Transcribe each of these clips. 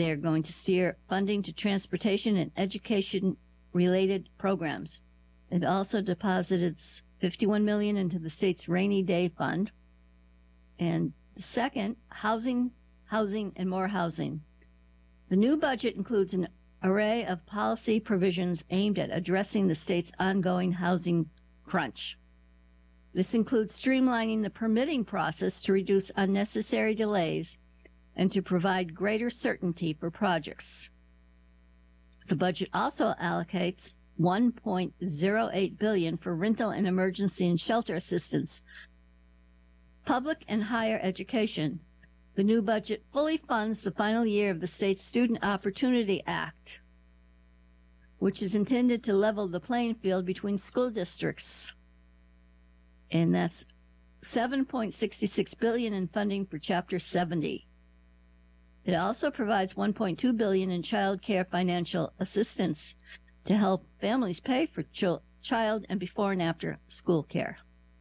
they're going to steer funding to transportation and education-related programs. It also deposited $51 million into the state's rainy day fund. And second, housing, and more housing. The new budget includes an array of policy provisions aimed at addressing the state's ongoing housing crunch. This includes streamlining the permitting process to reduce unnecessary delays and to provide greater certainty for projects. The budget also allocates $1.08 billion for rental and emergency and shelter assistance, public and higher education. The new budget fully funds the final year of the state's Student Opportunity Act, which is intended to level the playing field between school districts. And that's $7.66 billion in funding for Chapter 70. It also provides $1.2 billion in child care financial assistance to help families pay for child and before and after school care.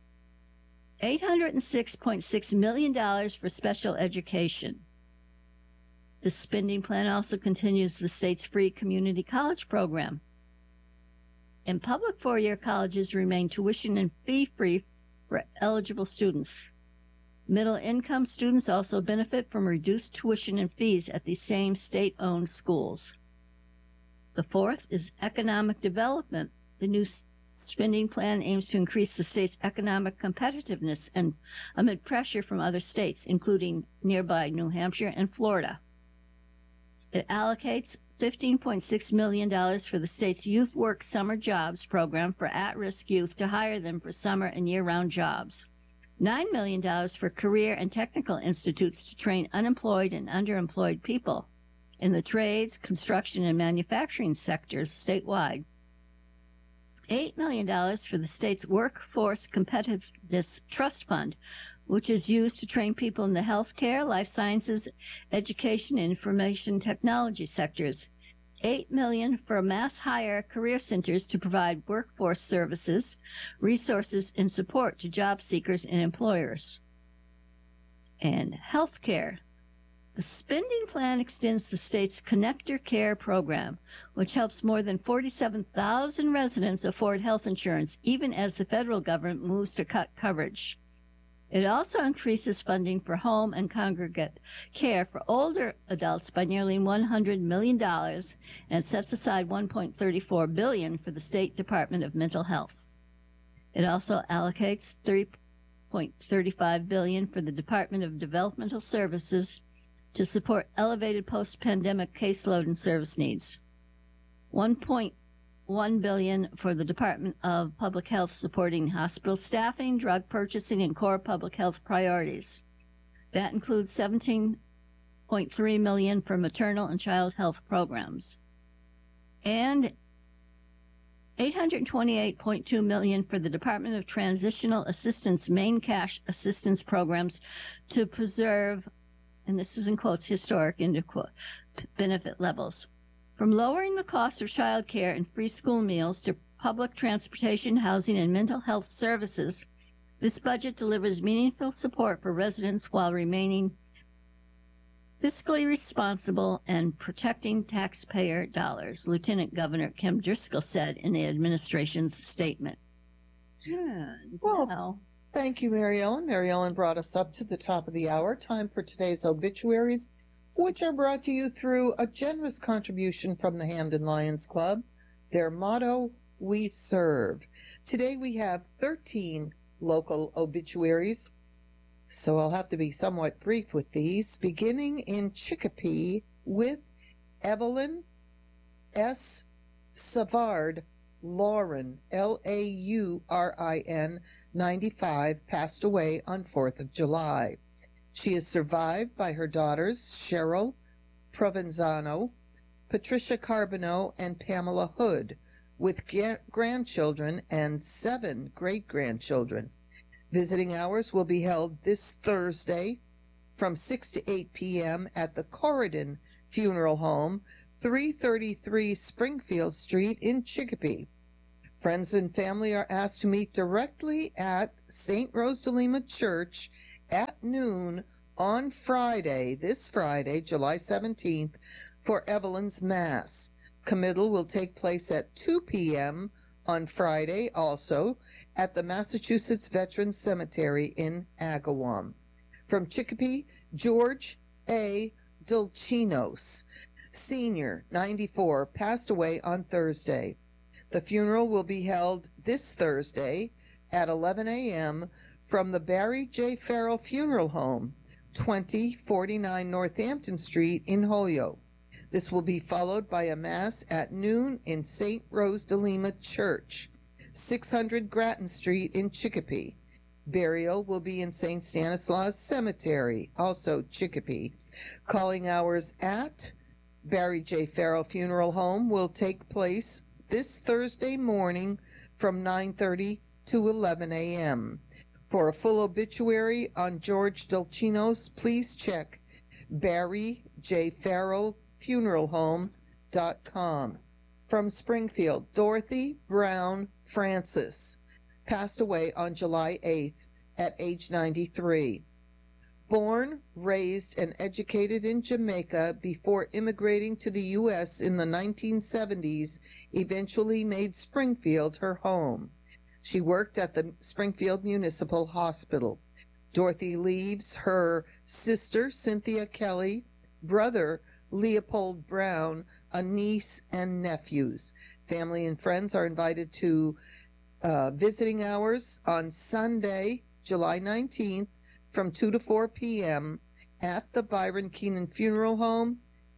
$806.6 million for special education. The spending plan also continues the state's free community college program. And public four-year colleges remain tuition and fee-free for eligible students. Middle-income students also benefit from reduced tuition and fees at the same state-owned schools. The fourth is economic development. The new spending plan aims to increase the state's economic competitiveness and amid pressure from other states, including nearby New Hampshire and Florida. It allocates $15.6 million for the state's Youth Work Summer Jobs program for at-risk youth to hire them for summer and year-round jobs. $9 million for career and technical institutes to train unemployed and underemployed people in the trades, construction, and manufacturing sectors statewide. $8 million for the state's Workforce Competitiveness Trust Fund, which is used to train people in the healthcare, life sciences, education, and information technology sectors. $8 million for mass hire career centers to provide workforce services, resources, and support to job seekers and employers. And healthcare. The spending plan extends the state's Connector Care program, which helps more than 47,000 residents afford health insurance, even as the federal government moves to cut coverage. It also increases funding for home and congregate care for older adults by nearly $100 million and sets aside $1.34 billion for the State Department of Mental Health. It also allocates $3.35 billion for the Department of Developmental Services to support elevated post-pandemic caseload and service needs. $1.1 billion for the Department of Public Health supporting hospital staffing, drug purchasing, and core public health priorities. That includes $17.3 million for maternal and child health programs. And $828.2 million for the Department of Transitional Assistance main cash assistance programs to preserve, and this is in quotes, historic end quote, benefit levels. From lowering the cost of child care and free school meals to public transportation, housing, and mental health services, this budget delivers meaningful support for residents while remaining fiscally responsible and protecting taxpayer dollars, Lieutenant Governor Kim Driscoll said in the administration's statement. Well, thank you, Mary Ellen. Mary Ellen brought us up to the top of the hour. Time for today's obituaries, which are brought to you through a generous contribution from the Hamden Lions Club. Their motto, "We serve." Today we have 13 local obituaries, so I'll have to be somewhat brief with these, beginning in Chicopee with Evelyn S. Savard Lauren, Laurin, 95, passed away on 4th of July. She is survived by her daughters Cheryl Provenzano, Patricia Carbonneau, and Pamela Hood, with grandchildren and 7 great-grandchildren. Visiting hours will be held this Thursday from 6 to 8 p.m. at the Corridon Funeral Home, 333 Springfield Street in Chicopee. Friends and family are asked to meet directly at St. Rose de Lima Church at noon on Friday, this Friday, July 17th, for Evelyn's Mass. Committal will take place at 2 p.m. on Friday, also, at the Massachusetts Veterans Cemetery in Agawam. From Chicopee, George A. Dulcinos, Senior, 94, passed away on Thursday. The funeral will be held this Thursday at 11 a.m. from the Barry J. Farrell Funeral Home, 2049 Northampton Street in Holyoke. This will be followed by a Mass at noon in St. Rose de Lima Church, 600 Grattan Street in Chicopee. Burial will be in St. Stanislaus Cemetery, also Chicopee. Calling hours at Barry J. Farrell Funeral Home will take place this Thursday morning from 9:30 to 11 a.m. For a full obituary on George Dulcinos, please check barryjfarrellfuneralhome.com. From Springfield, Dorothy Brown Francis passed away on July 8th at age 93. Born, raised, and educated in Jamaica before immigrating to the U.S. in the 1970s, eventually made Springfield her home. She worked at the Springfield Municipal Hospital. Dorothy leaves her sister, Cynthia Kelly, brother, Leopold Brown, a niece, and nephews. Family and friends are invited to visiting hours on Sunday, July 19th, from 2 to 4 p.m. at the Byron Keenan Funeral Home,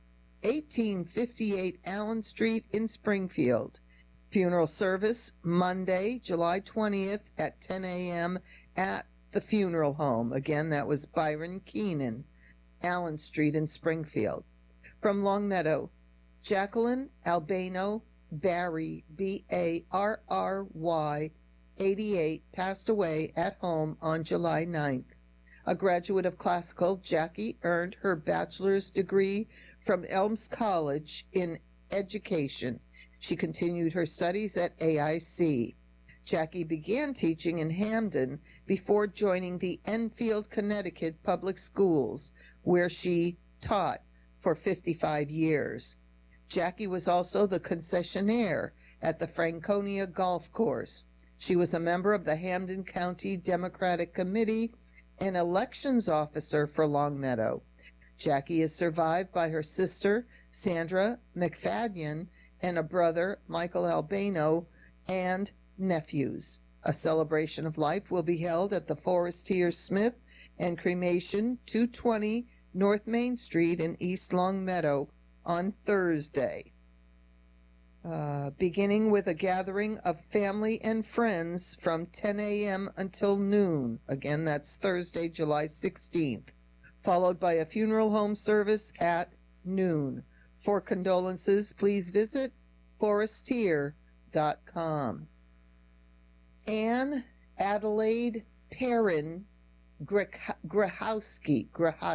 1858 Allen Street in Springfield. Funeral service Monday, July 20th at 10 a.m. at the funeral home. Again, that was Byron Keenan, Allen Street in Springfield. From Longmeadow, Jacqueline Albano Barry, B-A-R-R-Y, 88, passed away at home on July 9th. A graduate of classical, Jackie earned her bachelor's degree from Elms College in education. She continued her studies at AIC. Jackie began teaching in Hamden before joining the Enfield, Connecticut Public Schools, where she taught for 55 years. Jackie was also the concessionaire at the Franconia Golf Course. She was a member of the Hampden County Democratic Committee and elections officer for Longmeadow. Jackie is survived by her sister, Sandra McFadden, and a brother, Michael Albano, and nephews. A celebration of life will be held at the Forestier Smith and Cremation, 220 North Main Street in East Longmeadow on Thursday. Beginning with a gathering of family and friends from 10 a.m. until noon. Again, that's Thursday, July 16th. Followed by a funeral home service at noon. For condolences, please visit forestier.com. Anne Adelaide Perrin Grahowski,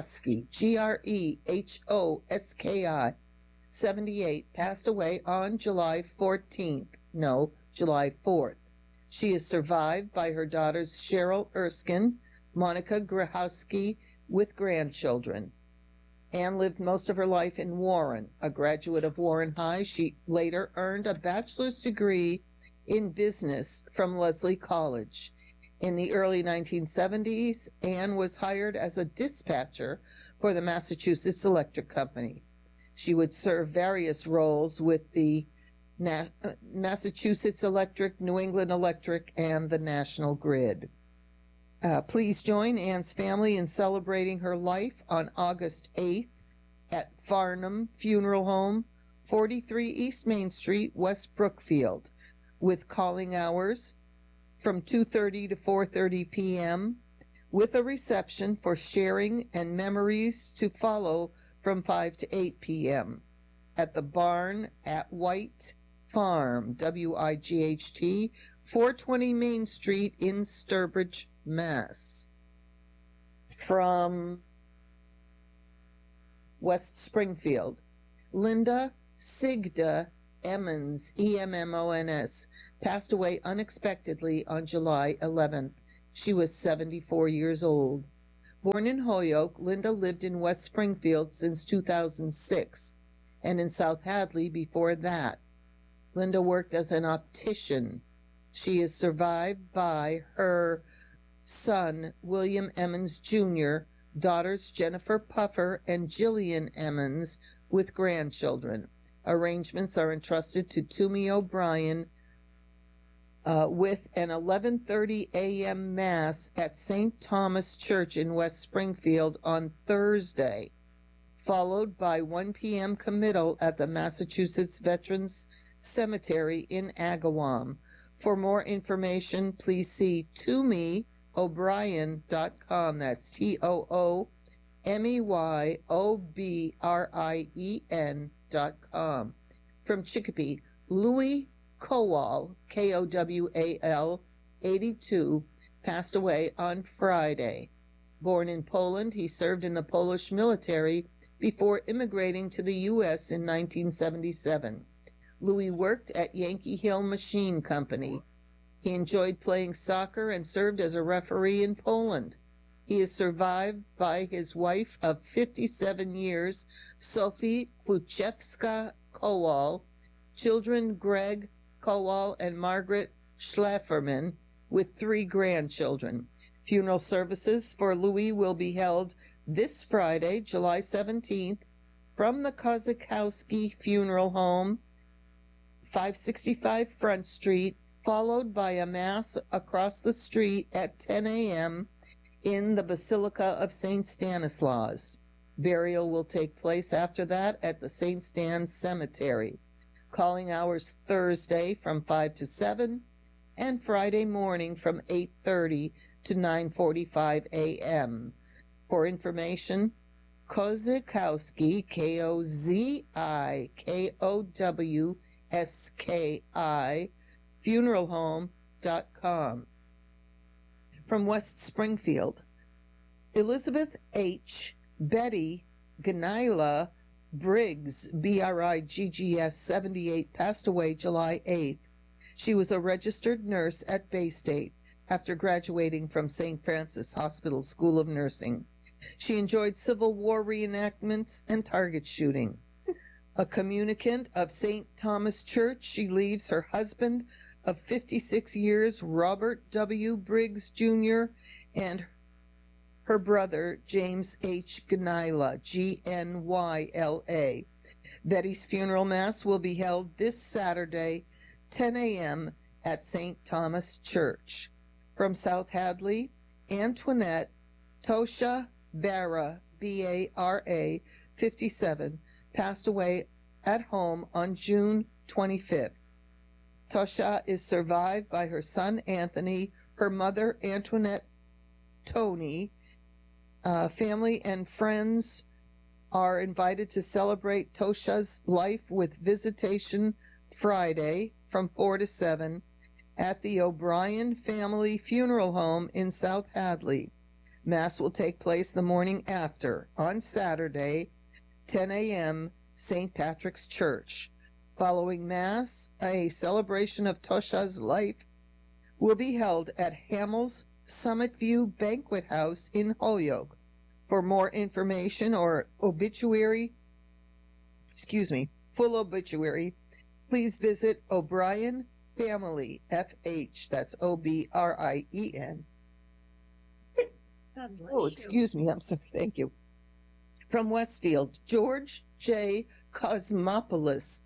Grehowski, 78, passed away on July 14th. No, July 4th. She is survived by her daughters Cheryl Erskine, Monica Grahowski, with grandchildren. Anne lived most of her life in Warren. A graduate of Warren High, she later earned a bachelor's degree in business from Lesley College. In the early 1970s, Anne was hired as a dispatcher for the Massachusetts Electric Company. She would serve various roles with the Massachusetts Electric, New England Electric, and the National Grid. Please join Anne's family in celebrating her life on August 8th at Farnham Funeral Home, 43 East Main Street, West Brookfield, with calling hours from 2:30 to 4:30 p.m., with a reception for sharing and memories to follow from 5 to 8 p.m. at the barn at White Farm, WIGHT, 420 Main Street in Sturbridge, Mass. From West Springfield, Linda Sigda Emmons, E-M-M-O-N-S, passed away unexpectedly on July 11th. She was 74 years old. Born in Holyoke, Linda lived in West Springfield since 2006 and in South Hadley before that. Linda worked as an optician. She is survived by her son, William Emmons Jr., daughters Jennifer Puffer and Jillian Emmons, with grandchildren. Arrangements are entrusted to Toomey O'Brien with an 11:30 a.m. Mass at St. Thomas Church in West Springfield on Thursday, followed by 1 p.m. committal at the Massachusetts Veterans Cemetery in Agawam. For more information, please see ToomeyO'Brien.com. That's ToomeyO'Brien.com. From Chicopee, Louis Kowal, Kowal, 82, passed away on Friday. Born in Poland, he served in the Polish military before immigrating to the U.S. in 1977. Louis worked at Yankee Hill Machine Company. He enjoyed playing soccer and served as a referee in Poland. He is survived by his wife of 57 years, Sophie Kluchevska Kowal, children Greg Kowal and Margaret Schlafferman, with 3 grandchildren. Funeral services for Louis will be held this Friday, July 17th, from the Kozakowski Funeral Home, 565 Front Street, followed by a Mass across the street at 10 a.m. in the Basilica of St. Stanislaus. Burial will take place after that at the St. Stan's Cemetery. Calling hours Thursday from 5 to 7 and Friday morning from 8:30 to 9:45 a.m. For information, Kozikowski, Kozikowski, funeralhome.com. From West Springfield, Elizabeth H. Betty Ganila Briggs, Briggs, 78, passed away July 8th. She was a registered nurse at Bay State after graduating from St. Francis Hospital School of Nursing. She enjoyed Civil War reenactments and target shooting. A communicant of St. Thomas Church, she leaves her husband of 56 years, Robert W. Briggs, Jr., and her brother, James H. Gnyla, Gnyla. Betty's funeral mass will be held this Saturday, 10 a.m. at St. Thomas Church. From South Hadley, Antoinette Tosha Barra, Bara, 57, passed away at home on June 25th. Tosha is survived by her son Anthony, her mother Antoinette Tony. Family and friends are invited to celebrate Tosha's life with visitation Friday from 4 to 7 at the O'Brien Family Funeral Home in South Hadley. Mass will take place the morning after, on Saturday, 10 a.m., St. Patrick's Church. Following Mass, a celebration of Tosha's life will be held at Hamill's Summit View Banquet House in Holyoke. For more information or full obituary, please visit O'Brien Family, FH, that's OBRIEN. I'm sorry, thank you. From Westfield, George J. Cosmopoulos,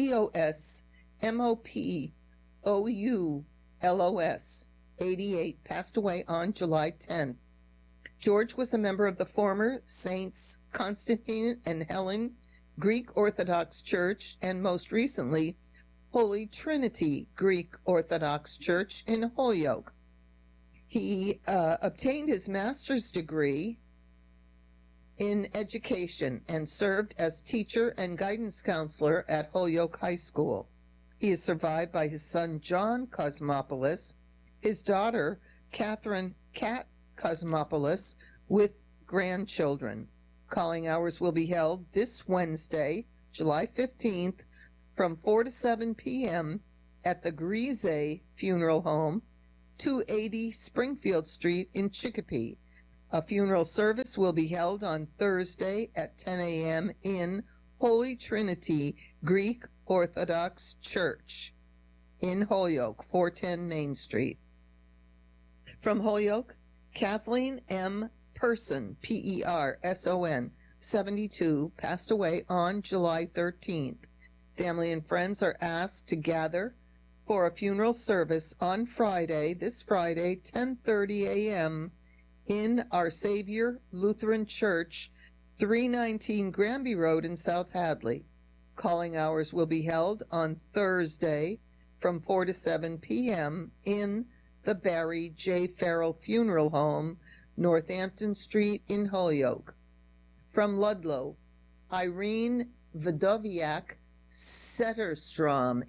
COSMOPOULOS, 88, passed away on July 10th. George was a member of the former Saints Constantine and Helen Greek Orthodox Church and most recently Holy Trinity Greek Orthodox Church in Holyoke. He obtained his master's degree in education and served as teacher and guidance counselor at Holyoke High School. He is survived by his son John Cosmopoulos, his daughter Catherine Cat Cosmopoulos, with grandchildren. Calling hours will be held this Wednesday, July 15th, from 4 to 7 p.m. at the Grise Funeral Home, 280 Springfield Street in Chicopee. A funeral service will be held on Thursday at 10 a.m. in Holy Trinity Greek Orthodox Church in Holyoke, 410 Main Street. From Holyoke, Kathleen M. Person, Person, 72, passed away on July 13th. Family and friends are asked to gather for a funeral service on Friday, this Friday, 10:30 a.m. in Our Savior Lutheran Church, 319 Granby Road in South Hadley. Calling hours will be held on Thursday from 4 to 7 p.m. in the Barry J. Farrell Funeral Home, Northampton Street in Holyoke. From Ludlow, Irene Vidoviak Setterstrom,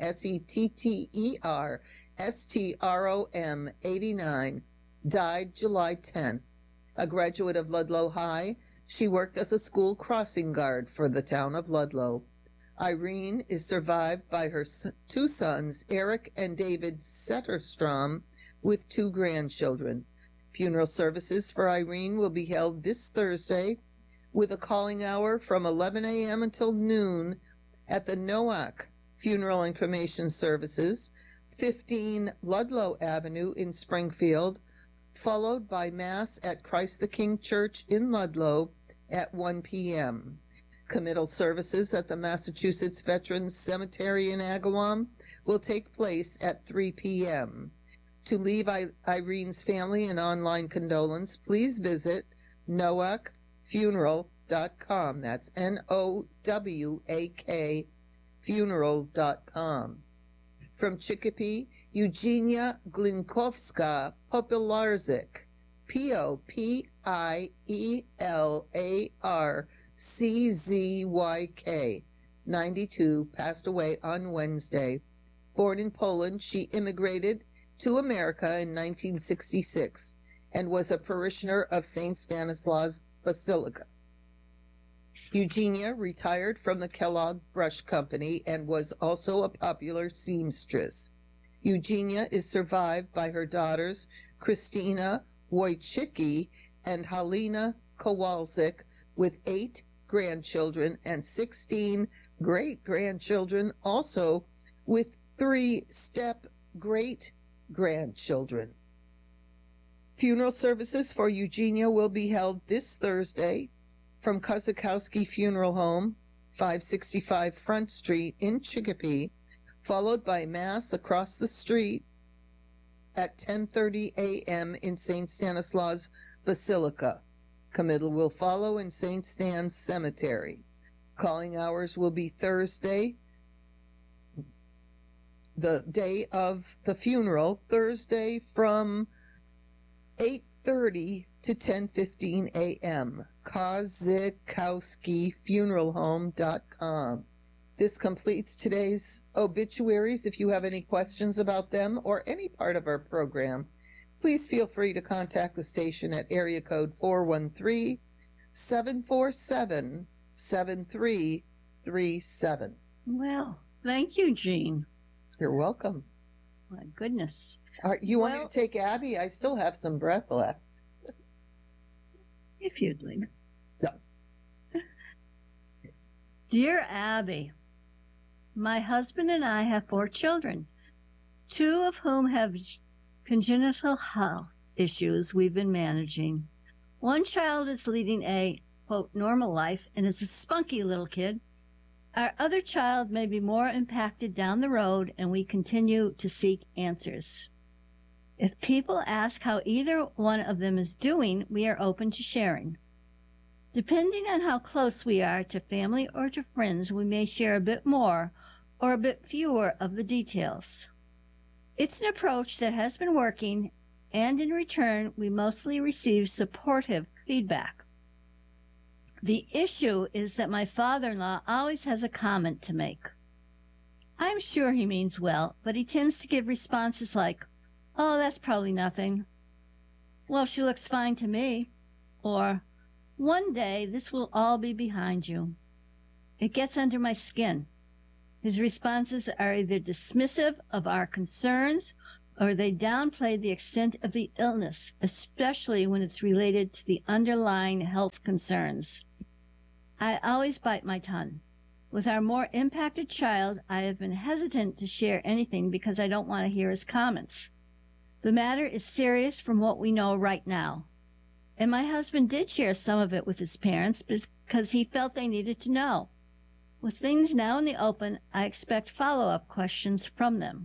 Setterstrom, 89, died July 10th. A graduate of Ludlow High, she worked as a school crossing guard for the town of Ludlow. Irene is survived by her two sons, Eric and David Setterstrom, with two grandchildren. Funeral services for Irene will be held this Thursday with a calling hour from 11 a.m. until noon at the Nowak Funeral and Cremation Services, 15 Ludlow Avenue in Springfield, followed by Mass at Christ the King Church in Ludlow at 1 p.m. Committal services at the Massachusetts Veterans Cemetery in Agawam will take place at 3 p.m. To leave Irene's family an online condolence, please visit nowakfuneral.com. That's Nowak funeral.com. From Chicopee, Eugenia Glinkovska Popilarczyk, Popielarczyk, 92, passed away on Wednesday. Born in Poland, she immigrated to America in 1966 and was a parishioner of St. Stanislaus Basilica. Eugenia retired from the Kellogg Brush Company and was also a popular seamstress. Eugenia is survived by her daughters, Christina Wojcicki and Halina Kowalczyk, with 8 grandchildren and 16 great-grandchildren, also with 3 step-great-grandchildren. Funeral services for Eugenia will be held this Thursday from Kozakowski Funeral Home, 565 Front Street in Chicopee, followed by Mass across the street at 10:30 a.m. in St. Stanislaus Basilica. Committal will follow in St. Stan's Cemetery. Calling hours will be Thursday, the day of the funeral, Thursday from 8:30 to 10:15 a.m. KozakowskiFuneralHome.com. This completes today's obituaries. If you have any questions about them or any part of our program, please feel free to contact the station at area code 413-747-7337. Well, thank you, Jean. You're welcome. My goodness. You want me to take Abby? I still have some breath left. If you'd like. No. Dear Abby, my husband and I have 4 children, 2 of whom have congenital health issues we've been managing. One child is leading a, quote, normal life and is a spunky little kid. Our other child may be more impacted down the road, and we continue to seek answers. If people ask how either one of them is doing, we are open to sharing. Depending on how close we are to family or to friends, we may share a bit more or a bit fewer of the details. It's an approach that has been working, and in return, we mostly receive supportive feedback. The issue is that my father-in-law always has a comment to make. I'm sure he means well, but he tends to give responses like, "Oh, that's probably nothing." "Well, she looks fine to me." Or, "One day this will all be behind you." It gets under my skin. His responses are either dismissive of our concerns or they downplay the extent of the illness, especially when it's related to the underlying health concerns. I always bite my tongue. With our more impacted child, I have been hesitant to share anything because I don't want to hear his comments. The matter is serious from what we know right now. And my husband did share some of it with his parents because he felt they needed to know. With things now in the open, I expect follow-up questions from them.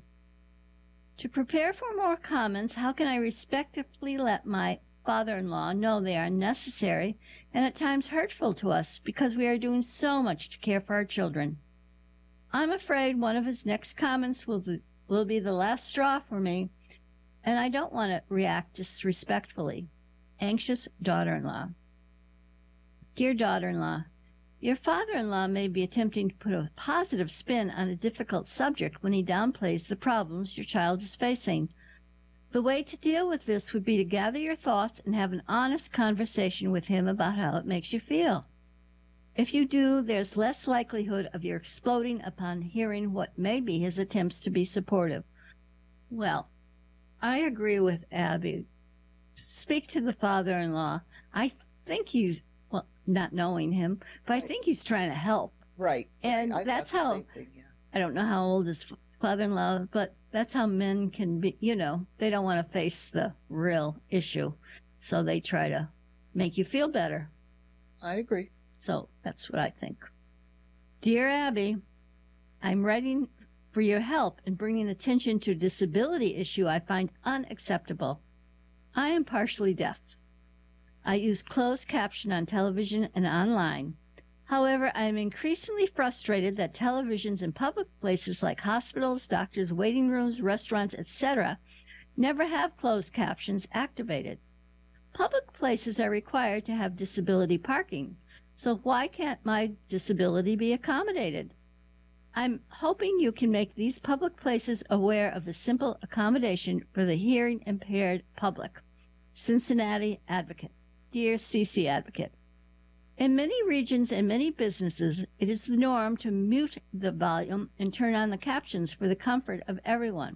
To prepare for more comments, how can I respectfully let my father-in-law know they are necessary and at times hurtful to us because we are doing so much to care for our children? I'm afraid one of his next comments will be the last straw for me, and I don't want to react disrespectfully. Anxious daughter-in-law. Dear daughter-in-law, your father-in-law may be attempting to put a positive spin on a difficult subject when he downplays the problems your child is facing. The way to deal with this would be to gather your thoughts and have an honest conversation with him about how it makes you feel. If you do, there's less likelihood of your exploding upon hearing what may be his attempts to be supportive. Well, I agree with Abby. Speak to the father-in-law. I think he's, well, not knowing him, but I think he's trying to help. Right. And I that's thought the how, same thing, yeah. I don't know how old his father-in-law, but that's how men can be, they don't want to face the real issue. So they try to make you feel better. I agree. So that's what I think. Dear Abby, I'm writing for your help in bringing attention to a disability issue I find unacceptable. I am partially deaf. I use closed caption on television and online. However, I am increasingly frustrated that televisions in public places like hospitals, doctors' waiting rooms, restaurants, etc. never have closed captions activated. Public places are required to have disability parking, so why can't my disability be accommodated? I'm hoping you can make these public places aware of the simple accommodation for the hearing impaired public. Cincinnati Advocate. Dear CC Advocate, in many regions and many businesses, it is the norm to mute the volume and turn on the captions for the comfort of everyone.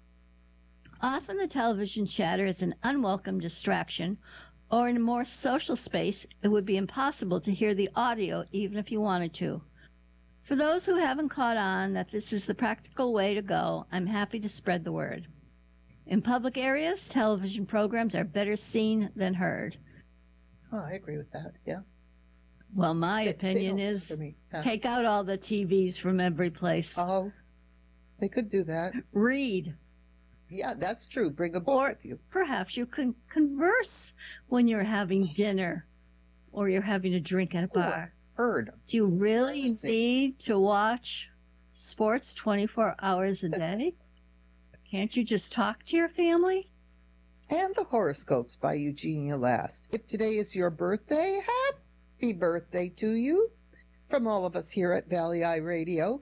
Often the television chatter is an unwelcome distraction, or in a more social space, it would be impossible to hear the audio even if you wanted to. For those who haven't caught on that this is the practical way to go, I'm happy to spread the word. In public areas, television programs are better seen than heard. Oh, I agree with that, yeah. Well, my opinion is take out all the TVs from every place. Oh, they could do that. Read. Yeah, that's true. Bring a book with you. Perhaps you can converse when you're having dinner or you're having a drink at a bar. Heard. Do you really need to watch sports 24 hours a day? Can't you just talk to your family? And the horoscopes by Eugenia Last. If today is your birthday, happy birthday to you from all of us here at Valley Eye Radio.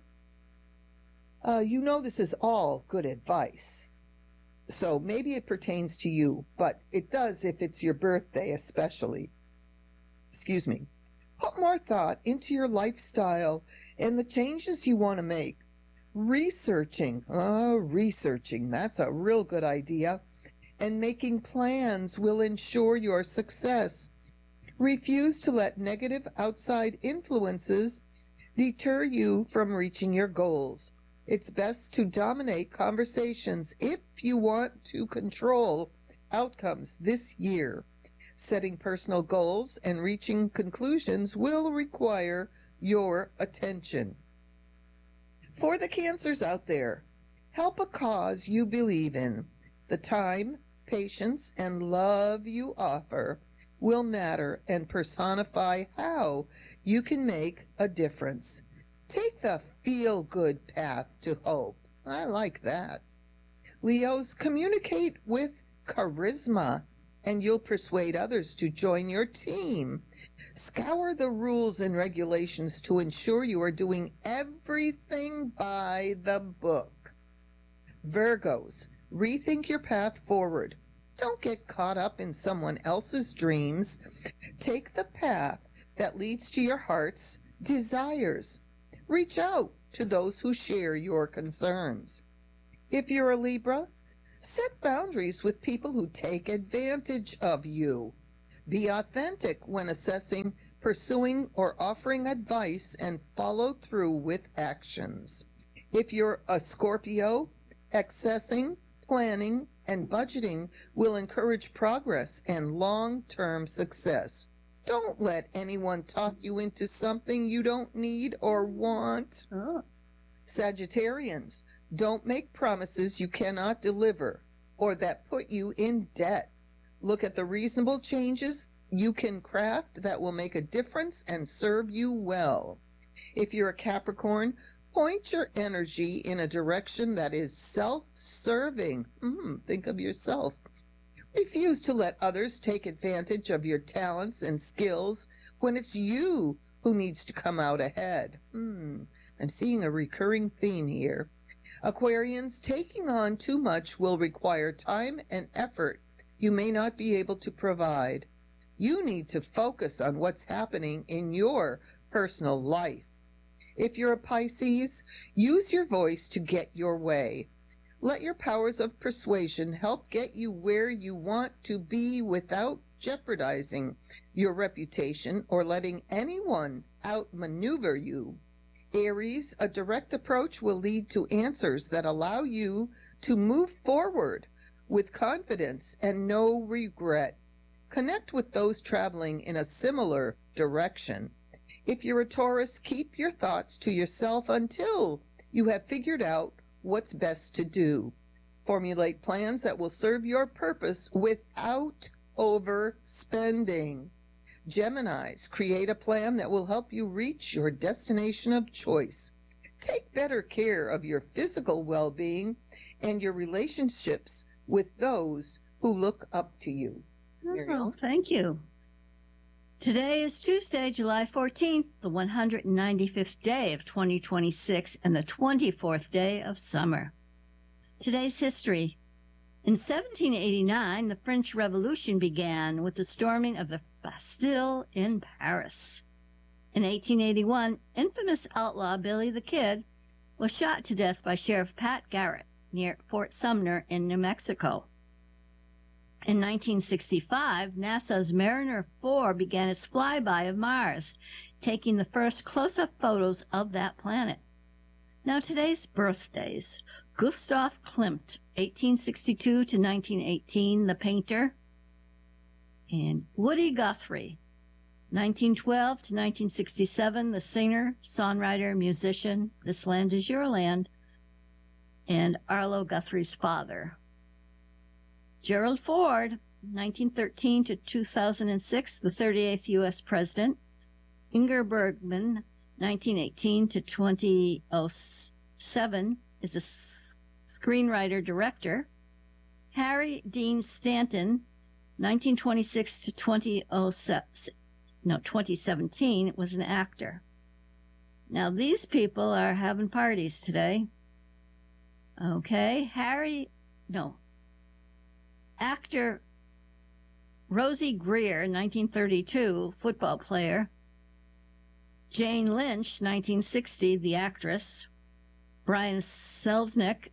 You know this is all good advice. So maybe it pertains to you, but it does if it's your birthday especially. Excuse me. Put more thought into your lifestyle and the changes you want to make. Researching, that's a real good idea. And making plans will ensure your success. Refuse to let negative outside influences deter you from reaching your goals. It's best to dominate conversations if you want to control outcomes this year. Setting personal goals and reaching conclusions will require your attention. For the Cancers out there, help a cause you believe in. The time, patience, and love you offer will matter and personify how you can make a difference. Take the feel-good path to hope. I like that. Leos, communicate with charisma, and you'll persuade others to join your team. Scour the rules and regulations to ensure you are doing everything by the book. Virgos, rethink your path forward. Don't get caught up in someone else's dreams. Take the path that leads to your heart's desires. Reach out to those who share your concerns. If you're a Libra, Set boundaries with people who take advantage of you. Be authentic when assessing, pursuing, or offering advice, and follow through with actions. If you're a Scorpio, accessing, planning, and budgeting will encourage progress and long-term success. Don't let anyone talk you into something you don't need or want. Oh. Sagittarians, don't make promises you cannot deliver or that put you in debt. Look at the reasonable changes you can craft that will make a difference and serve you well. If you're a Capricorn, point your energy in a direction that is self-serving. Think of yourself. Refuse to let others take advantage of your talents and skills when it's you who needs to come out ahead. I'm seeing a recurring theme here. Aquarians, taking on too much will require time and effort you may not be able to provide. You need to focus on what's happening in your personal life. If you're a Pisces, use your voice to get your way. Let your powers of persuasion help get you where you want to be without jeopardizing your reputation or letting anyone outmaneuver you. Aries, a direct approach will lead to answers that allow you to move forward with confidence and no regret. Connect with those traveling in a similar direction. If you're a Taurus, keep your thoughts to yourself until you have figured out what's best to do. Formulate plans that will serve your purpose without overspending. Geminis, create a plan that will help you reach your destination of choice. Take better care of your physical well-being and your relationships with those who look up to you. Oh, thank you. Today is Tuesday, July 14th, the 195th day of 2026 and the 24th day of summer. Today's history. In 1789, the French Revolution began with the storming of the Bastille in Paris. In 1881, infamous outlaw Billy the Kid was shot to death by Sheriff Pat Garrett near Fort Sumner in New Mexico. In 1965, NASA's Mariner 4 began its flyby of Mars, taking the first close-up photos of that planet. Now today's birthdays. Gustav Klimt, 1862 to 1918, the painter. And Woody Guthrie, 1912 to 1967, the singer, songwriter, musician. This Land Is Your Land. And Arlo Guthrie's father. Gerald Ford, 1913 to 2006, the 38th U.S. President. Inger Bergman, 1918 to 2007, is a screenwriter-director. Harry Dean Stanton, 1926 to 2017, was an actor. Now, these people are having parties today. Okay, actor Rosie Greer, 1932, football player. Jane Lynch, 1960, the actress. Brian Selznick,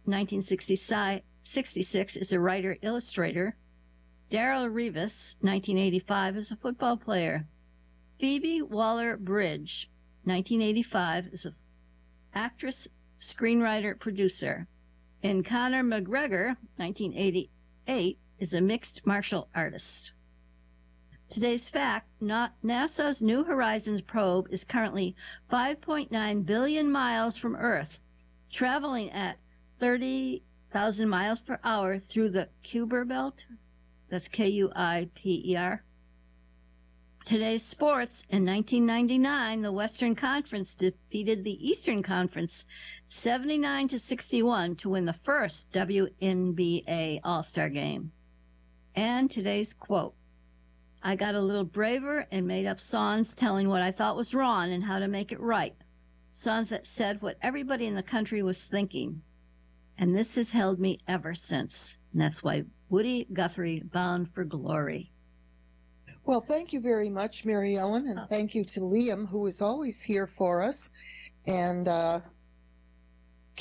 1966, is a writer-illustrator. Darrell Revis, 1985, is a football player. Phoebe Waller-Bridge, 1985, is an actress, screenwriter, producer. And Conor McGregor, 1988, is a mixed martial artist. Today's fact, NASA's New Horizons probe is currently 5.9 billion miles from Earth, traveling at 30,000 miles per hour through the Kuiper Belt. That's Kuiper. Today's sports. In 1999, the Western Conference defeated the Eastern Conference 79-61 to win the first WNBA All-Star game. And today's quote. I got a little braver and made up songs telling what I thought was wrong and how to make it right. Songs that said what everybody in the country was thinking. And this has held me ever since. And that's why Woody Guthrie, Bound for Glory. Well, thank you very much, Mary Ellen, and thank you to Liam, who is always here for us. And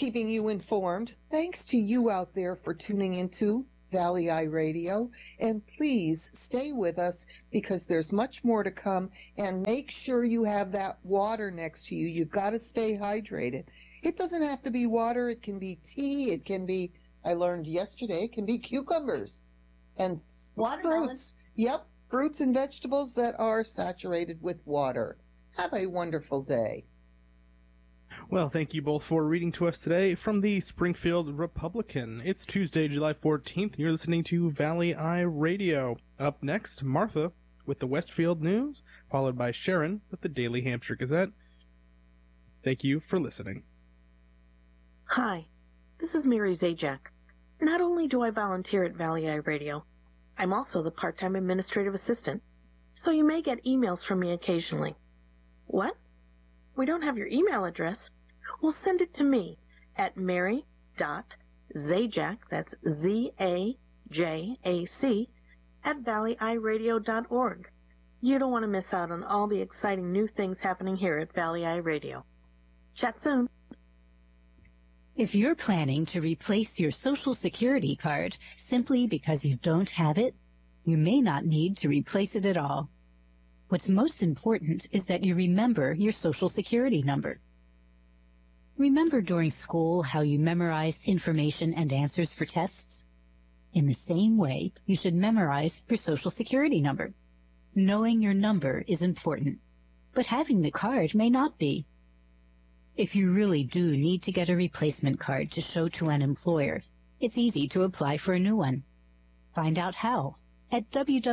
keeping you informed. Thanks to you out there for tuning into Valley Eye Radio. And please stay with us because there's much more to come. And make sure you have that water next to you. You've got to stay hydrated. It doesn't have to be water. It can be tea. It can be, I learned yesterday, it can be cucumbers and fruits. Yep, fruits and vegetables that are saturated with water. Have a wonderful day. Well, thank you both for reading to us today from the Springfield Republican. It's Tuesday, July 14th, and you're listening to Valley Eye Radio. Up next, Martha with the Westfield News, followed by Sharon with the Daily Hampshire Gazette. Thank you for listening. Hi, this is Mary Zajac. Not only do I volunteer at Valley Eye Radio, I'm also the part-time administrative assistant, so you may get emails from me occasionally. What? We don't have your email address? Well, send it to me at mary.zajac, that's Z-A-J-A-C, at valleyeyeradio.org. You don't want to miss out on all the exciting new things happening here at Valley Eye Radio. Chat soon. If you're planning to replace your Social Security card simply because you don't have it, you may not need to replace it at all. What's most important is that you remember your Social Security number. Remember during school how you memorized information and answers for tests? In the same way, you should memorize your Social Security number. Knowing your number is important, but having the card may not be. If you really do need to get a replacement card to show to an employer, it's easy to apply for a new one. Find out how at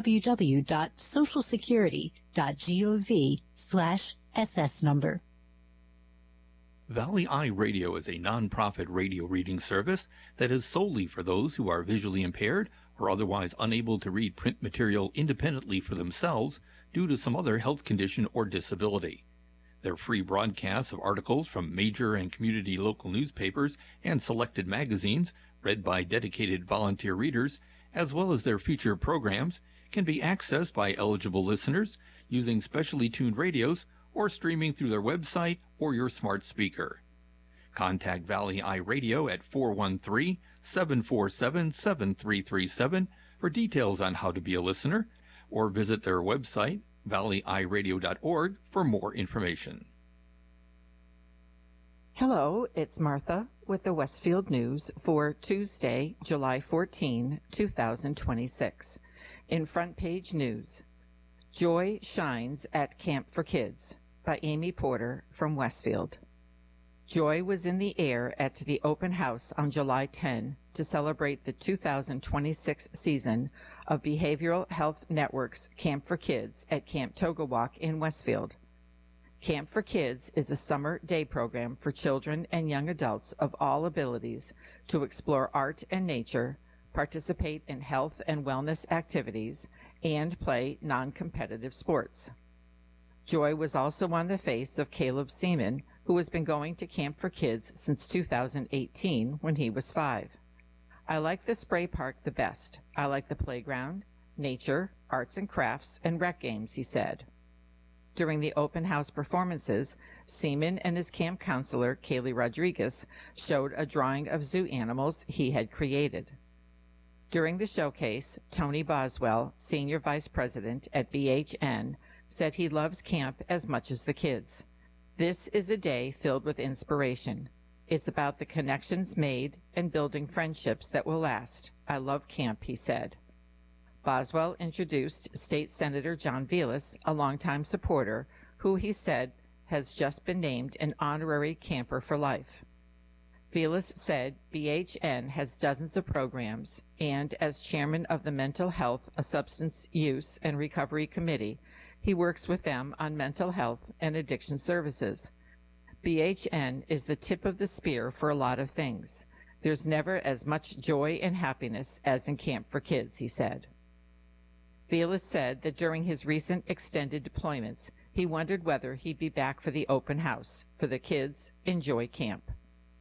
www.socialsecurity.gov/SS number. Valley Eye Radio is a nonprofit radio reading service that is solely for those who are visually impaired or otherwise unable to read print material independently for themselves due to some other health condition or disability. Their free broadcasts of articles from major and community local newspapers and selected magazines, read by dedicated volunteer readers, as well as their feature programs, can be accessed by eligible listeners using specially tuned radios or streaming through their website or your smart speaker. Contact Valley Eye Radio at 413-747-7337 for details on how to be a listener, or visit their website, valleyeyeradio.org, for more information. Hello, it's Martha with the Westfield News for Tuesday, July 14, 2026. In front page news, Joy Shines at Camp for Kids by Amy Porter from Westfield. Joy was in the air at the open house on July 10 to celebrate the 2026 season of Behavioral Health Network's Camp for Kids at Camp Togawalk in Westfield. Camp for Kids is a summer day program for children and young adults of all abilities to explore art and nature, participate in health and wellness activities, and play non-competitive sports. Joy was also on the face of Caleb Seaman, who has been going to Camp for Kids since 2018 when he was 5. I like the spray park the best. I like the playground, nature, arts and crafts, and rec games, he said. During the open house performances, Seaman and his camp counselor, Kaylee Rodriguez, showed a drawing of zoo animals he had created. During the showcase, Tony Boswell, Senior Vice President at BHN, said he loves camp as much as the kids. This is a day filled with inspiration. It's about the connections made and building friendships that will last. I love camp, he said. Boswell introduced State Senator John Velas, a longtime supporter, who he said has just been named an honorary camper for life. Velas said BHN has dozens of programs, and as chairman of the Mental Health, Substance Use, and Recovery Committee, he works with them on mental health and addiction services. BHN is the tip of the spear for a lot of things. There's never as much joy and happiness as in Camp for Kids, he said. Velas said that during his recent extended deployments, he wondered whether he'd be back for the open house. For the kids, enjoy camp.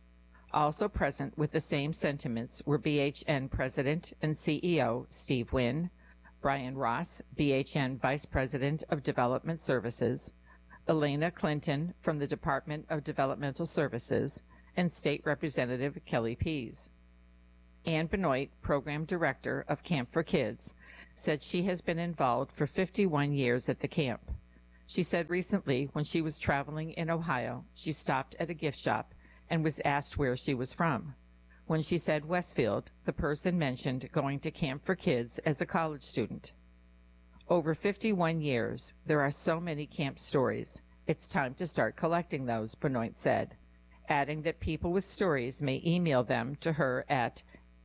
Also present with the same sentiments were BHN President and CEO Steve Wynn, Brian Ross, BHN Vice President of Development Services, Elena Clinton from the Department of Developmental Services, and State Representative Kelly Pease. Ann Benoit, Program Director of Camp for Kids, said she has been involved for 51 years at the camp. She said recently when she was traveling in Ohio, she stopped at a gift shop and was asked where she was from. When she said Westfield, the person mentioned going to Camp for Kids as a college student. Over 51 years, there are so many camp stories. It's time to start collecting those, Benoit said, adding that people with stories may email them to her at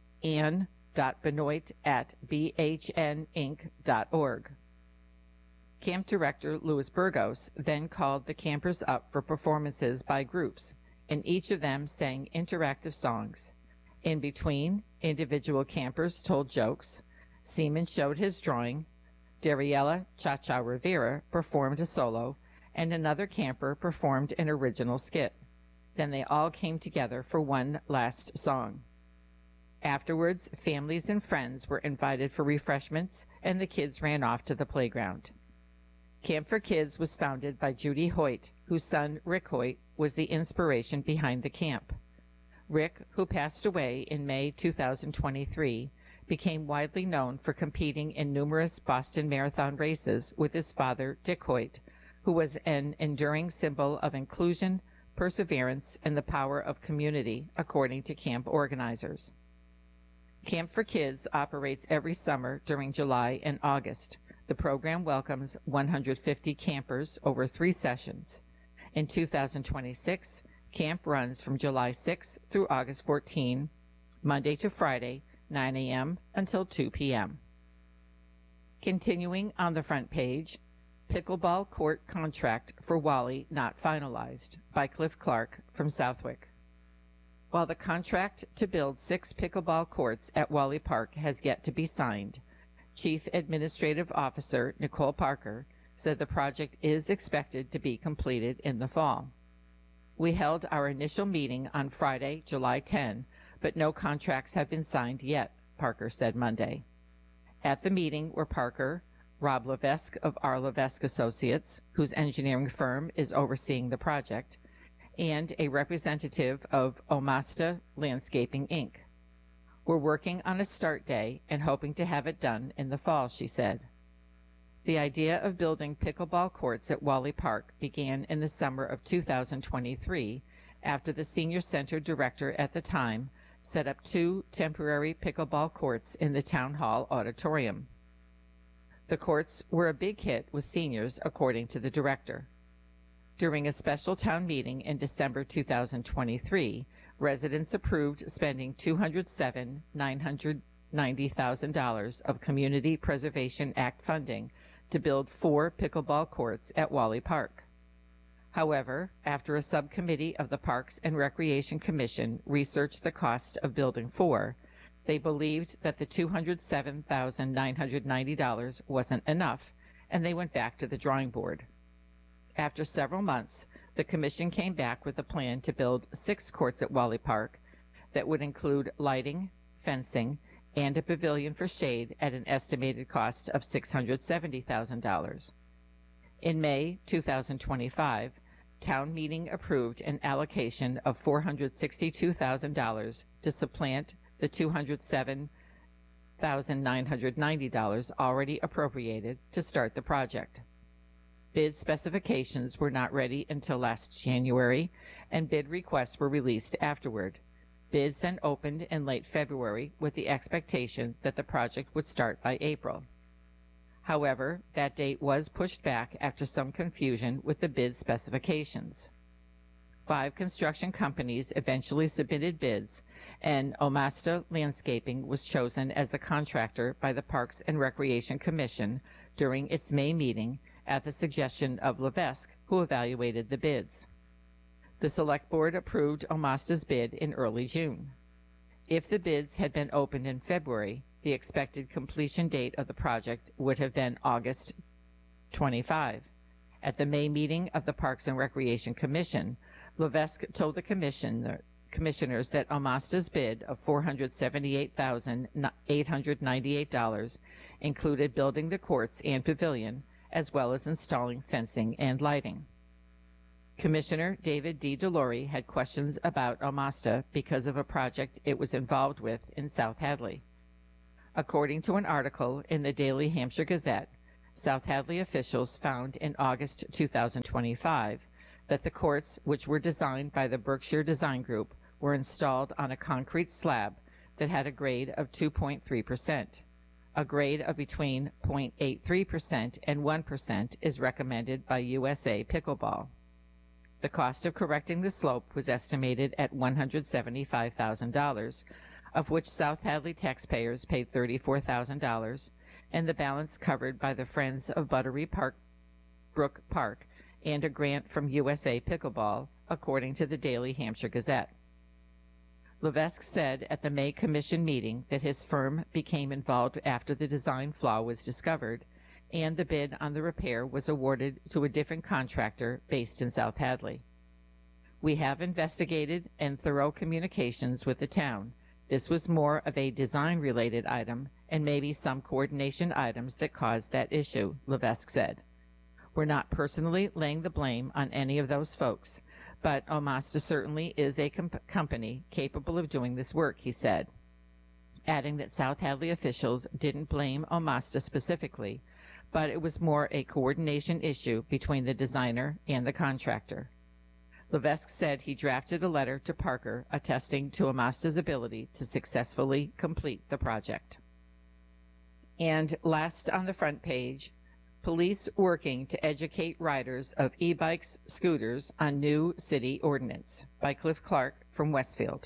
ann.benoit@bhninc.org. Camp Director Louis Burgos then called the campers up for performances by groups, and each of them sang interactive songs. In between, individual campers told jokes, Seaman showed his drawing, Dariella Cha-Cha Rivera performed a solo, and another camper performed an original skit. Then they all came together for one last song. Afterwards, families and friends were invited for refreshments, and the kids ran off to the playground. Camp for Kids was founded by Judy Hoyt, whose son Rick Hoyt was the inspiration behind the camp. Rick, who passed away in May 2023, became widely known for competing in numerous Boston Marathon races with his father, Dick Hoyt, who was an enduring symbol of inclusion, perseverance, and the power of community, according to camp organizers. Camp for Kids operates every summer during July and August. The program welcomes 150 campers over 3 sessions. In 2026, camp runs from July 6 through August 14, Monday to Friday, 9 a.m. until 2 p.m. Continuing on the front page, Pickleball Court Contract for Wally Not Finalized by Cliff Clark from Southwick. While the contract to build 6 pickleball courts at Wally Park has yet to be signed, Chief Administrative Officer Nicole Parker said the project is expected to be completed in the fall. We held our initial meeting on Friday, July 10, but no contracts have been signed yet, Parker said Monday. At the meeting were Parker, Rob Levesque of R. Levesque Associates, whose engineering firm is overseeing the project, and a representative of Omasta Landscaping, Inc. We're working on a start day and hoping to have it done in the fall, she said. The idea of building pickleball courts at Wally Park began in the summer of 2023 after the senior center director at the time set up 2 temporary pickleball courts in the town hall auditorium. The courts were a big hit with seniors, according to the director. During a special town meeting in December 2023, residents approved spending $207,990,000 of Community Preservation Act funding to build 4 pickleball courts at Wally Park. However, after a subcommittee of the Parks and Recreation Commission researched the cost of building 4, they believed that the $207,990 wasn't enough, and they went back to the drawing board. After several months, the commission came back with a plan to build 6 courts at Wally Park that would include lighting, fencing, and a pavilion for shade at an estimated cost of $670,000. In May 2025, town meeting approved an allocation of $462,000 to supplant the $207,990 already appropriated to start the project. Bid specifications were not ready until last January, and bid requests were released afterward. Bids then opened in late February with the expectation that the project would start by April. However, that date was pushed back after some confusion with the bid specifications. 5 construction companies eventually submitted bids, and Omasta Landscaping was chosen as the contractor by the Parks and Recreation Commission during its May meeting at the suggestion of Levesque, who evaluated the bids. The Select Board approved Omasta's bid in early June. If the bids had been opened in February, the expected completion date of the project would have been August 25. At the May meeting of the Parks and Recreation Commission, Levesque told the commissioners that Omasta's bid of $478,898 included building the courts and pavilion, as well as installing fencing and lighting. Commissioner David D. DeLore had questions about OMASTA because of a project it was involved with in South Hadley. According to an article in the Daily Hampshire Gazette, South Hadley officials found in August 2025 that the courts, which were designed by the Berkshire Design Group, were installed on a concrete slab that had a grade of 2.3%. A grade of between 0.83% and 1% is recommended by USA Pickleball. The cost of correcting the slope was estimated at $175,000, of which South Hadley taxpayers paid $34,000, and the balance covered by the Friends of Buttery Brook Park and a grant from USA Pickleball, according to the Daily Hampshire Gazette. Levesque said at the May Commission meeting that his firm became involved after the design flaw was discovered, and the bid on the repair was awarded to a different contractor based in South Hadley. We have investigated and thorough communications with the town. This was more of a design-related item and maybe some coordination items that caused that issue, Levesque said. We're not personally laying the blame on any of those folks, but OMASTA certainly is a company capable of doing this work, he said, adding that South Hadley officials didn't blame OMASTA specifically, but it was more a coordination issue between the designer and the contractor. Levesque said he drafted a letter to Parker attesting to OMASTA's ability to successfully complete the project. And last on the front page, police working to educate riders of e-bikes, scooters on new city ordinance, by Cliff Clark from Westfield.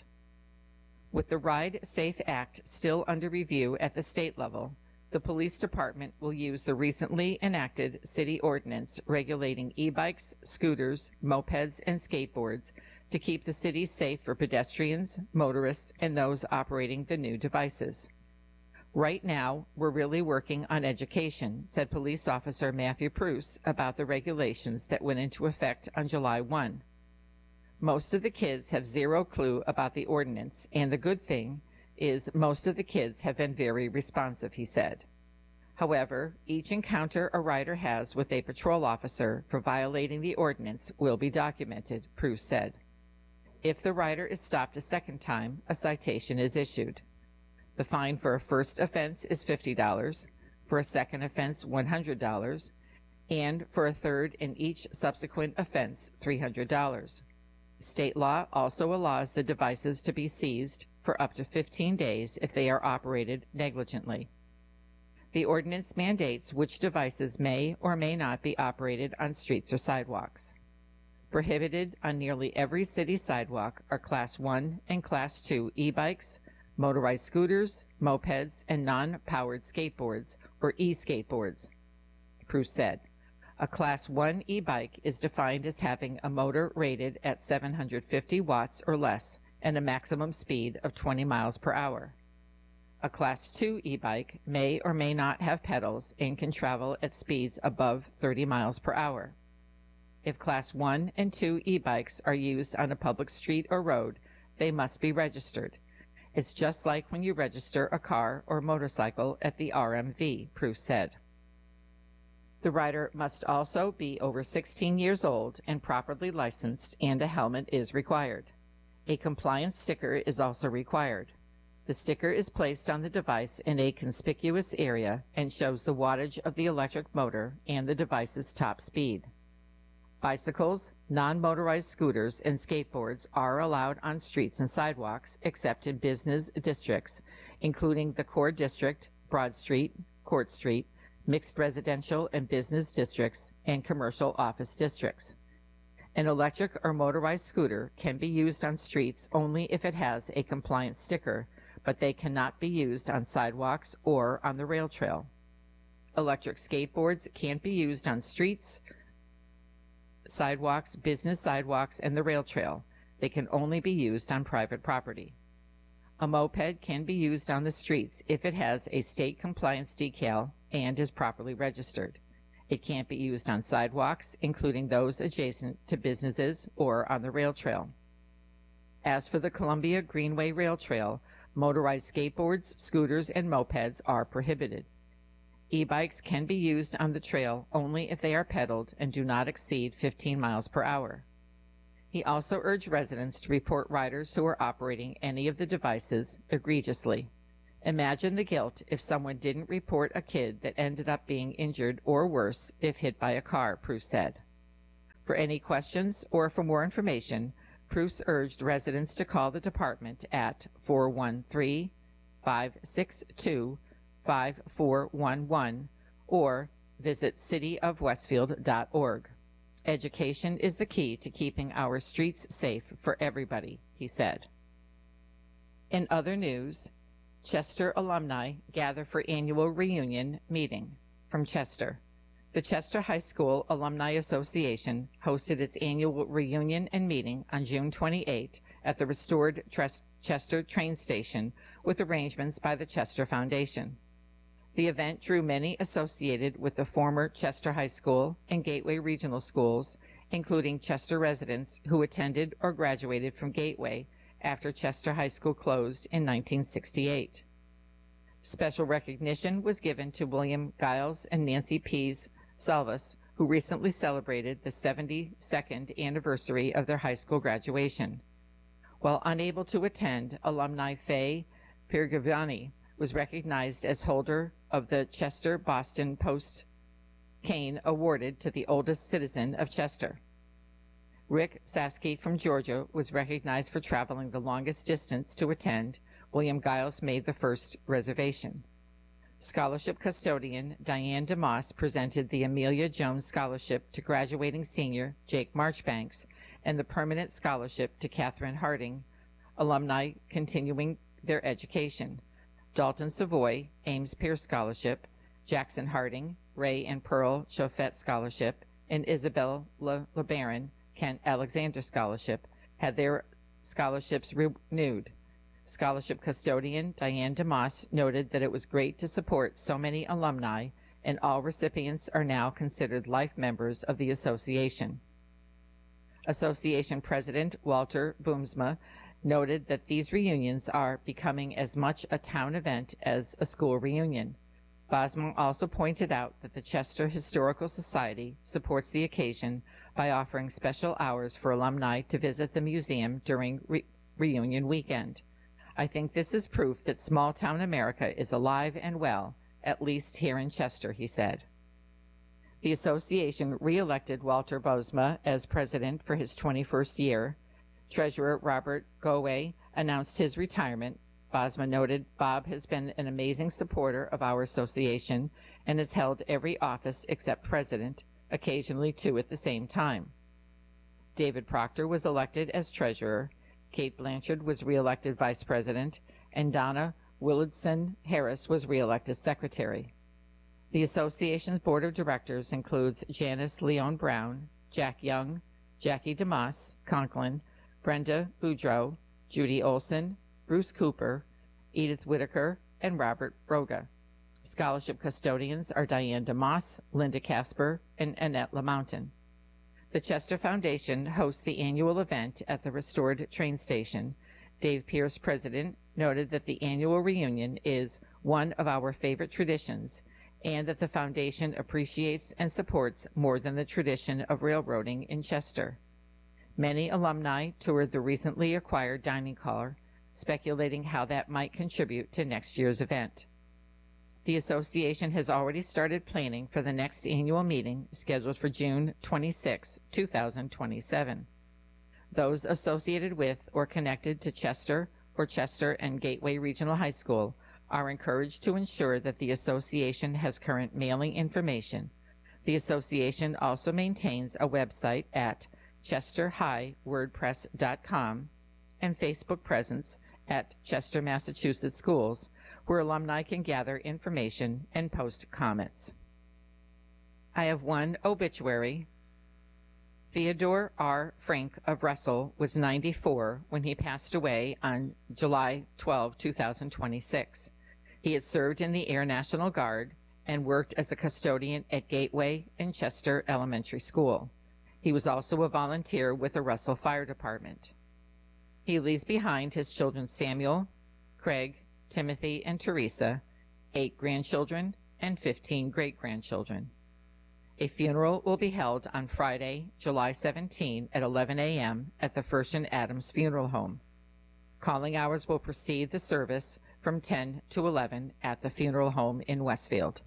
With the Ride Safe Act still under review at the state level, the police department will use the recently enacted city ordinance regulating e-bikes, scooters, mopeds, and skateboards to keep the city safe for pedestrians, motorists, and those operating the new devices. Right now, we're really working on education, said Police Officer Matthew Pruce about the regulations that went into effect on July 1. Most of the kids have zero clue about the ordinance, and the good thing is most of the kids have been very responsive, he said. However, each encounter a rider has with a patrol officer for violating the ordinance will be documented, Pruce said. If the rider is stopped a second time, a citation is issued. The fine for a first offense is $50, for a second offense $100, and for a third and each subsequent offense $300. State law also allows the devices to be seized for up to 15 days if they are operated negligently. The ordinance mandates which devices may or may not be operated on streets or sidewalks. Prohibited on nearly every city sidewalk are Class 1 and Class 2 e-bikes, motorized scooters, mopeds, and non-powered skateboards, or e-skateboards, Pruce said. A Class 1 e-bike is defined as having a motor rated at 750 watts or less and a maximum speed of 20 miles per hour. A Class 2 e-bike may or may not have pedals and can travel at speeds above 30 miles per hour. If Class 1 and 2 e-bikes are used on a public street or road, they must be registered. It's just like when you register a car or motorcycle at the RMV, Pruce said. The rider must also be over 16 years old and properly licensed, and a helmet is required. A compliance sticker is also required. The sticker is placed on the device in a conspicuous area and shows the wattage of the electric motor and the device's top speed. Bicycles, non-motorized scooters, and skateboards are allowed on streets and sidewalks except in business districts, including the Core District, Broad Street, Court Street, mixed residential and business districts, and commercial office districts. An electric or motorized scooter can be used on streets only if it has a compliance sticker, but they cannot be used on sidewalks or on the rail trail. Electric skateboards can't be used on streets, sidewalks, business sidewalks, and the rail trail. They can only be used on private property. A moped can be used on the streets if it has a state compliance decal and is properly registered. It can't be used on sidewalks, including those adjacent to businesses or on the rail trail. As for the Columbia Greenway Rail Trail, motorized skateboards, scooters, and mopeds are prohibited. E-bikes can be used on the trail only if they are pedaled and do not exceed 15 miles per hour. He also urged residents to report riders who are operating any of the devices egregiously. Imagine the guilt if someone didn't report a kid that ended up being injured or worse if hit by a car, Preuss said. For any questions or for more information, Preuss urged residents to call the department at 413-562-5411 or visit cityofwestfield.org. Education is the key to keeping our streets safe for everybody, he said. In other news, Chester alumni gather for annual reunion meeting. From Chester. The Chester High School Alumni Association hosted its annual reunion and meeting on June 28 at the restored Chester train station with arrangements by the Chester Foundation. The event drew many associated with the former Chester High School and Gateway Regional Schools, including Chester residents who attended or graduated from Gateway after Chester High School closed in 1968. Special recognition was given to William Giles and Nancy Pease Salvas, who recently celebrated the 72nd anniversary of their high school graduation. While unable to attend, alumni Faye Pirgavani was recognized as holder of the Chester Boston Post cane awarded to the oldest citizen of Chester. Rick Saski from Georgia was recognized for traveling the longest distance to attend. William Giles made the first reservation. Scholarship custodian Diane DeMoss presented the Amelia Jones Scholarship to graduating senior Jake Marchbanks and the permanent scholarship to Catherine Harding, alumni continuing their education. Dalton Savoy, Ames Pierce Scholarship, Jackson Harding, Ray and Pearl Chauffet Scholarship, and Isabel LeBaron, Kent Alexander Scholarship, had their scholarships renewed. Scholarship custodian Diane DeMoss noted that it was great to support so many alumni, and all recipients are now considered life members of the association. Association President Walter Boomsma noted that these reunions are becoming as much a town event as a school reunion. Bosma also pointed out that the Chester Historical Society supports the occasion by offering special hours for alumni to visit the museum during reunion weekend. I think this is proof that small-town America is alive and well, at least here in Chester, he said. The association re-elected Walter Bosma as president for his 21st year. Treasurer Robert Goway announced his retirement. Bosma noted Bob has been an amazing supporter of our association and has held every office except president, occasionally two at the same time. David Proctor was elected as treasurer. Kate Blanchard was re-elected vice president, and Donna Willardson Harris was re-elected secretary. The association's board of directors includes Janice Leon Brown, Jack Young, Jackie DeMoss, Conklin, Brenda Boudreau, Judy Olson, Bruce Cooper, Edith Whitaker, and Robert Broga. Scholarship custodians are Diane DeMoss, Linda Casper, and Annette LaMountain. The Chester Foundation hosts the annual event at the restored train station. Dave Pierce, president, noted that the annual reunion is one of our favorite traditions and that the foundation appreciates and supports more than the tradition of railroading in Chester. Many alumni toured the recently acquired dining car, speculating how that might contribute to next year's event. The association has already started planning for the next annual meeting scheduled for June 26, 2027. Those associated with or connected to Chester or Chester and Gateway Regional High School are encouraged to ensure that the association has current mailing information. The association also maintains a website at chesterhighwordpress.com and Facebook presence at Chester, Massachusetts Schools, where alumni can gather information and post comments. I have one obituary. Theodore R. Frank of Russell was 94 when he passed away on July 12, 2026. He had served in the Air National Guard and worked as a custodian at Gateway and Chester Elementary School. He was also a volunteer with the Russell Fire Department. He leaves behind his children Samuel, Craig, Timothy, and Teresa, 8 grandchildren, and 15 great-grandchildren. A funeral will be held on Friday, July 17 at 11 a.m. at the First and Adams Funeral Home. Calling hours will precede the service from 10 to 11 at the funeral home in Westfield.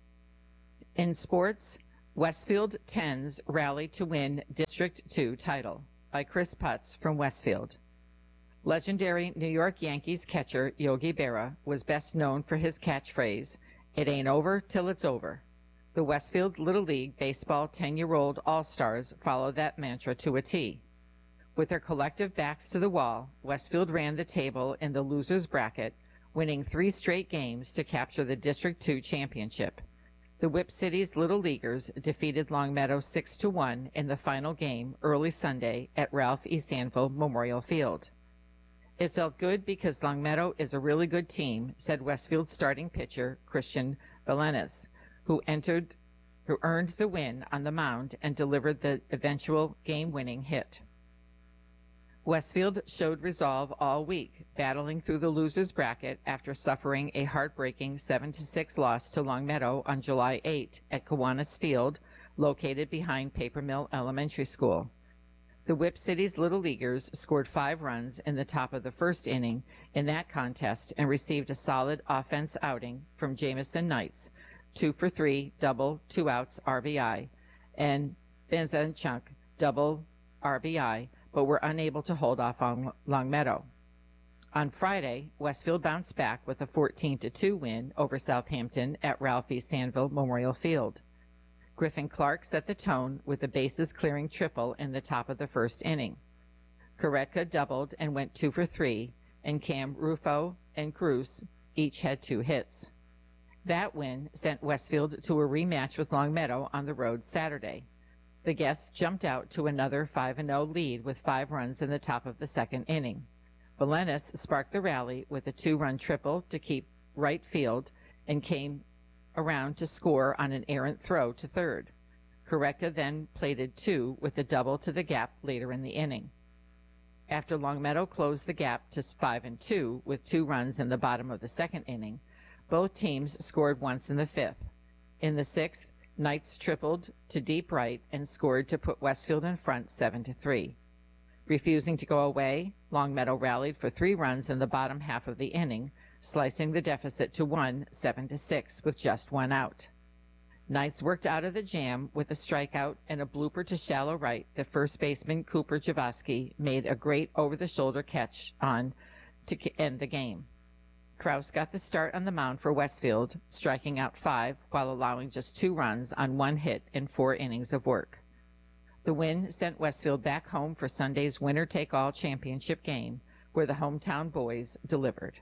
In sports, Westfield Tens rallied to win District 2 title by Chris Putz from Westfield. Legendary New York Yankees catcher Yogi Berra was best known for his catchphrase, "It ain't over till it's over." The Westfield Little League Baseball 10-year-old All-Stars followed that mantra to a T. With their collective backs to the wall, Westfield ran the table in the losers bracket, winning 3 straight games to capture the District 2 championship. The Whip City's Little Leaguers defeated Longmeadow 6-1 in the final game early Sunday at Ralph E. Sanville Memorial Field. "It felt good because Longmeadow is a really good team," said Westfield's starting pitcher Christian Valenis, who earned the win on the mound and delivered the eventual game-winning hit. Westfield showed resolve all week, battling through the losers bracket after suffering a heartbreaking 7-6 loss to Longmeadow on July 8 at Kiwanis Field, located behind Paper Mill Elementary School. The Whip City's Little Leaguers scored 5 runs in the top of the first inning in that contest and received a solid offense outing from Jamison Knights, 2 for 3, double, 2 outs, RBI, and Benzenchuk, double, RBI, but were unable to hold off on Longmeadow. On Friday, Westfield bounced back with a 14-2 win over Southampton at Ralph E. Sanville Memorial Field. Griffin Clark set the tone with a bases-clearing triple in the top of the first inning. Koretka doubled and went 2 for 3, and Cam Rufo and Cruz each had 2 hits. That win sent Westfield to a rematch with Longmeadow on the road Saturday. The guests jumped out to another 5-0 lead with 5 runs in the top of the second inning. Valenis sparked the rally with a 2-run triple to keep right field and came around to score on an errant throw to third. Koretka then plated 2 with a double to the gap later in the inning. After Longmeadow closed the gap to 5-2 with 2 runs in the bottom of the second inning, both teams scored once in the 5th. In the 6th, Knights tripled to deep right and scored to put Westfield in front 7-3. Refusing to go away, Longmeadow rallied for 3 runs in the bottom half of the inning, slicing the deficit to 1, 7-6 with just 1 out. Knights worked out of the jam with a strikeout and a blooper to shallow right that first baseman Cooper Javosky made a great over-the-shoulder catch on to end the game. Kraus got the start on the mound for Westfield, striking out 5 while allowing just 2 runs on 1 hit in 4 innings of work. The win sent Westfield back home for Sunday's winner-take-all championship game, where the hometown boys delivered.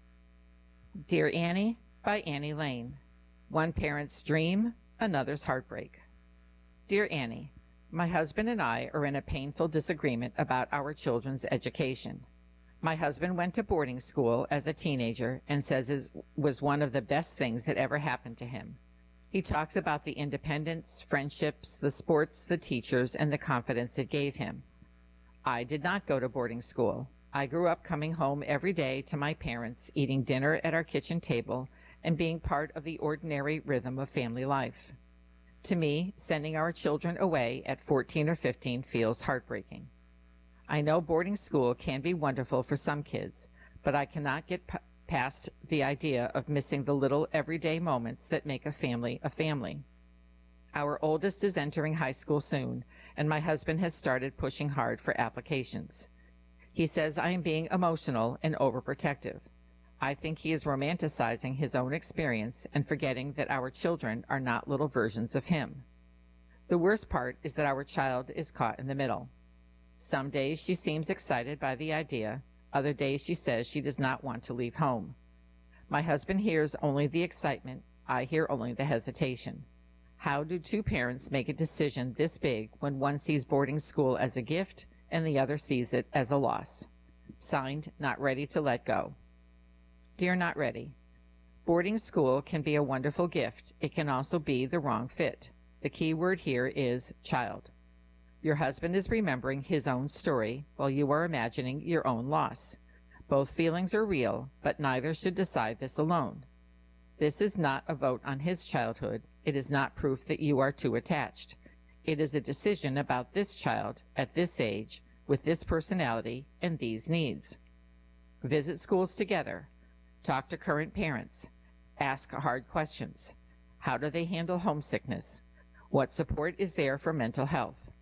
Dear Annie by Annie Lane. One parent's dream, another's heartbreak. Dear Annie, my husband and I are in a painful disagreement about our children's education. My husband went to boarding school as a teenager and says it was one of the best things that ever happened to him. He talks about the independence, friendships, the sports, the teachers, and the confidence it gave him. I did not go to boarding school. I grew up coming home every day to my parents, eating dinner at our kitchen table, and being part of the ordinary rhythm of family life. To me, sending our children away at 14 or 15 feels heartbreaking. I know boarding school can be wonderful for some kids, but I cannot get past the idea of missing the little everyday moments that make a family a family. Our oldest is entering high school soon, and my husband has started pushing hard for applications. He says I am being emotional and overprotective. I think he is romanticizing his own experience and forgetting that our children are not little versions of him. The worst part is that our child is caught in the middle. Some days she seems excited by the idea, other days she says she does not want to leave home. My husband hears only the excitement, I hear only the hesitation. How do 2 parents make a decision this big when one sees boarding school as a gift and the other sees it as a loss? Signed, Not Ready to Let Go. Dear Not Ready, boarding school can be a wonderful gift. It can also be the wrong fit. The key word here is child. Your husband is remembering his own story while you are imagining your own loss. Both feelings are real, but neither should decide this alone. This is not a vote on his childhood. It is not proof that you are too attached. It is a decision about this child at this age with this personality and these needs. Visit schools together. Talk to current parents. Ask hard questions. How do they handle homesickness? What support is there for mental health?